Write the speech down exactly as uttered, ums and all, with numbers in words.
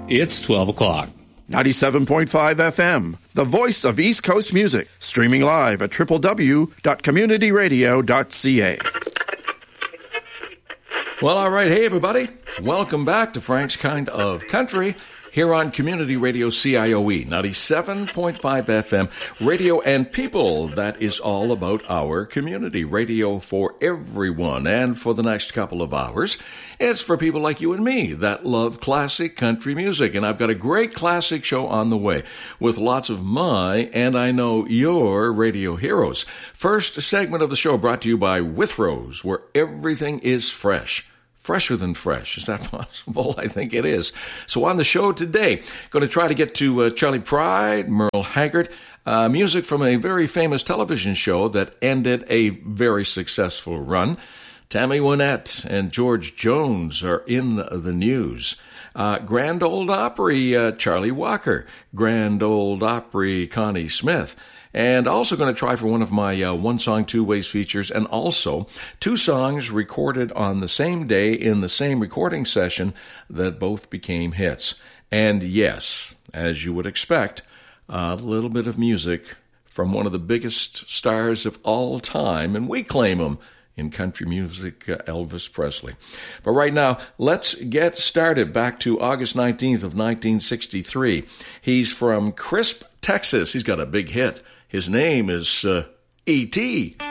It's twelve o'clock. ninety-seven point five F M, the voice of East Coast music. Streaming live at w w w dot community radio dot c a. Well, all right. Hey, everybody. Welcome back to Frank's Kind of Country here on Community Radio C I O E, ninety-seven point five F M, radio and people. That is all about our community. Radio for everyone. And for the next couple of hours, it's for people like you and me that love classic country music. And I've got a great classic show on the way with lots of my, and I know your, radio heroes. First segment of the show brought to you by Withrows, where everything is fresh. Fresher than fresh. Is that possible? I think it is. So on the show today, going to try to get to uh, Charley Pride, Merle Haggard, uh, music from a very famous television show that ended a very successful run. Tammy Wynette and George Jones are in the news. Uh, Grand Ole Opry, uh, Charlie Walker. Grand Ole Opry, Connie Smith. And also going to try for one of my uh, One Song, Two Ways features, and also two songs recorded on the same day in the same recording session that both became hits. And yes, as you would expect, a little bit of music from one of the biggest stars of all time, and we claim him in country music, uh, Elvis Presley. But right now, let's get started back to August nineteenth of nineteen sixty-three. He's from Crisp, Texas. He's got a big hit. His name is uh, E T